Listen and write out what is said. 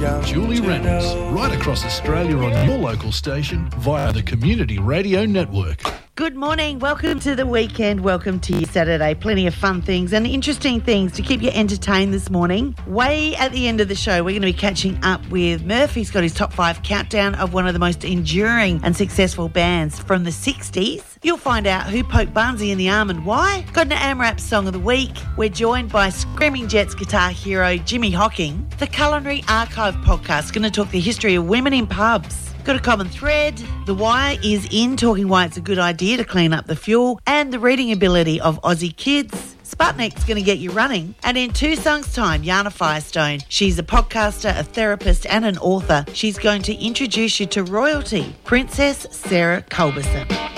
Julie Reynolds, right across Australia on your local station via the Community Radio Network. Good morning. Welcome to the weekend. Welcome to your Saturday. Plenty of fun things and interesting things to keep you entertained this morning. Way at the end of the show, we're going to be catching up with Murph. He's got his top 5 countdown of one of the most enduring and successful bands from the 60s. You'll find out who poked Barnsey in the arm and why. Got an AMRAP Song of the Week. We're joined by Screaming Jets guitar hero Jimmy Hocking. The Culinary Archive podcast, going to talk the history of women in pubs. Got a common thread. The Wire is in, talking why it's a good idea to clean up the fuel, and the reading ability of Aussie kids. Sputnik's going to get you running. And in 2 songs' time, Yana Firestone. She's a podcaster, a therapist and an author. She's going to introduce you to royalty, Princess Sarah Culberson.